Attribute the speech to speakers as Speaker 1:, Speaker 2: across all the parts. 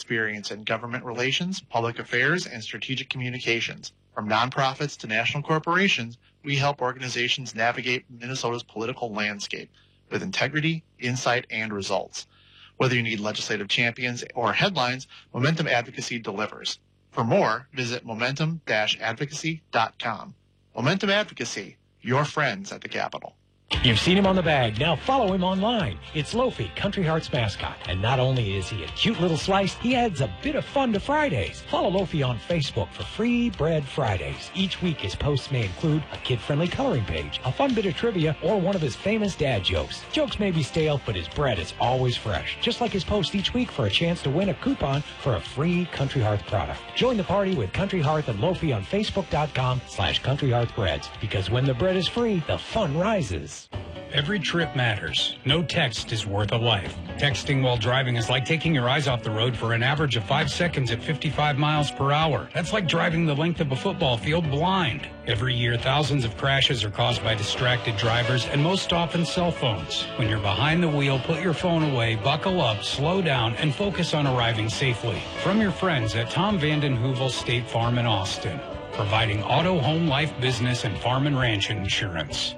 Speaker 1: experience in government relations, public affairs, and strategic communications. From nonprofits to national corporations, we help organizations navigate Minnesota's political landscape with integrity, insight, and results. Whether you need legislative champions or headlines, Momentum Advocacy delivers. For more, visit momentum-advocacy.com. Momentum Advocacy, your friends at the Capitol.
Speaker 2: You've seen him on the bag. Now follow him online. It's Lofi, Country Hearts mascot. And not only is he a cute little slice, he adds a bit of fun to Fridays. Follow Lofi on Facebook for Free Bread Fridays. Each week his posts may include a kid-friendly coloring page, a fun bit of trivia, or one of his famous dad jokes. Jokes may be stale, but his bread is always fresh. Just like his post each week for a chance to win a coupon for a free Country Hearth product. Join the party with Country Hearth and Lofi on Facebook.com/Country Hearth Breads. Because when the bread is free, the fun rises.
Speaker 3: Every trip matters. No text is worth a life. Texting while driving is like taking your eyes off the road for an average of 5 seconds at 55 miles per hour. That's like driving the length of a football field blind. Every year, thousands of crashes are caused by distracted drivers, and most often cell phones. When you're behind the wheel, put your phone away, buckle up, slow down, and focus on arriving safely. From your friends at Tom Vanden Heuvel State Farm in Austin, providing auto, home, life, business, and farm and ranch insurance.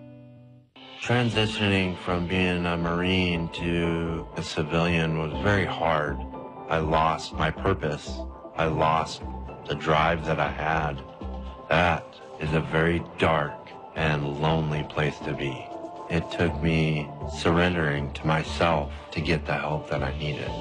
Speaker 4: Transitioning from being a Marine to a civilian was very hard. I lost my purpose. I lost the drive that I had. That is a very dark and lonely place to be. It took me surrendering to myself to get the help that I needed.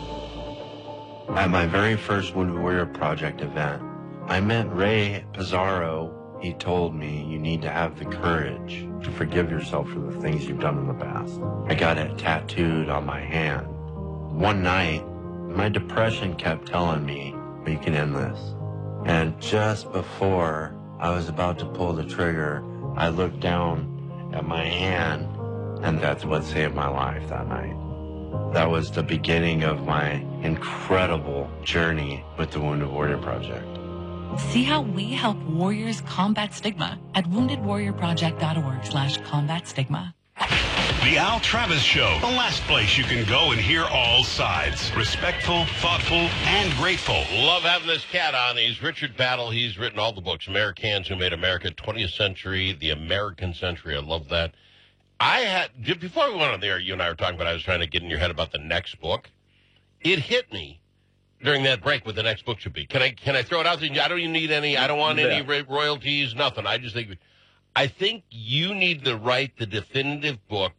Speaker 4: At my very first Wounded Warrior Project event, I met Ray Pizarro. He told me, you need to have the courage to forgive yourself for the things you've done in the past. I got it tattooed on my hand. One night, my depression kept telling me, you can end this. And just before I was about to pull the trigger, I looked down at my hand, and that's what saved my life that night. That was the beginning of my incredible journey with the Wounded Warrior Project.
Speaker 5: See how we help warriors combat stigma at woundedwarriorproject.org/combat stigma.
Speaker 6: The Al Travis Show, the last place you can go and hear all sides. Respectful, thoughtful, and grateful.
Speaker 7: Love having this cat on. He's Richard Battle. He's written all the books, Americans Who Made America, 20th Century, The American Century. I love that. Before we went on there, you and I were talking about, I was trying to get in your head about the next book. It hit me during that break what the next book should be. Can I throw it out there? I don't even need any, I don't want any royalties, nothing. I think you need to write the definitive book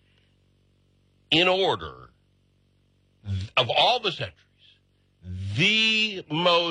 Speaker 7: in order of all the centuries, the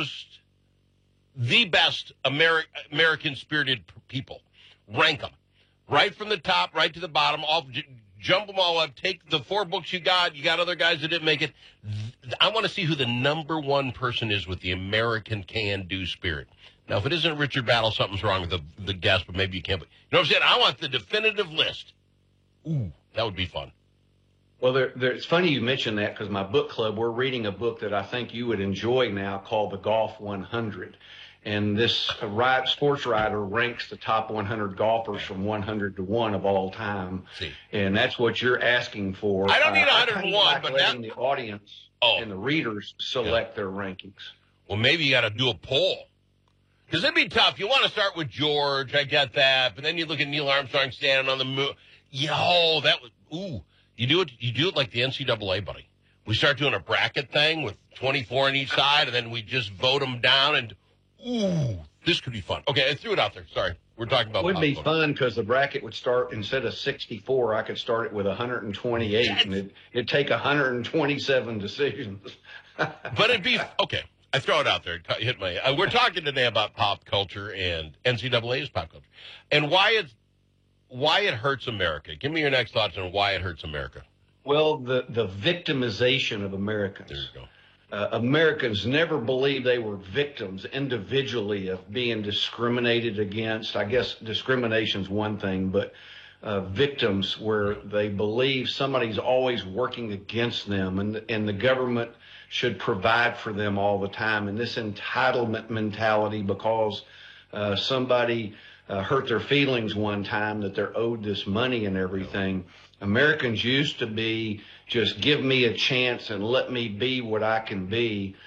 Speaker 7: best American-spirited people. Rank them. Right from the top, right to the bottom, jump them all up, take the 4 books you got other guys that didn't make it. I want to see who the number one person is with the American can-do spirit. Now, if it isn't Richard Battle, something's wrong with the guest, but maybe you can't. You know what I'm saying? I want the definitive list. Ooh, that would be fun.
Speaker 8: Well, it's funny you mentioned that because my book club, we're reading a book that I think you would enjoy now called The Golf 100. And this sports writer ranks the top 100 golfers from 100 to 1 of all time.
Speaker 7: See.
Speaker 8: And that's what you're asking for.
Speaker 7: I don't need 101, but
Speaker 8: letting the audience and the readers select their rankings.
Speaker 7: Well, maybe you got to do a poll. Because it'd be tough. You want to start with George. I get that. But then you look at Neil Armstrong standing on the moon. Yo, that was, ooh. You do it like the NCAA, buddy. We start doing a bracket thing with 24 on each side, and then we just vote them down, and ooh, this could be fun. Okay, I threw it out there. Sorry. We're talking about.
Speaker 8: It would be fun because the bracket would start, instead of 64, I could start it with 128, and it'd take 127 decisions.
Speaker 7: But it'd be, okay, I throw it out there. Hit my, we're talking today about pop culture, and NCAA is pop culture, and why it hurts America. Give me your next thoughts on why it hurts America.
Speaker 8: Well, the victimization of Americans.
Speaker 7: There you go.
Speaker 8: Americans never believed they were victims individually of being discriminated against. I guess discrimination's one thing, but victims where they believe somebody's always working against them, and the government should provide for them all the time. And this entitlement mentality because somebody hurt their feelings one time that they're owed this money and everything. Americans used to be just give me a chance and let me be what I can be.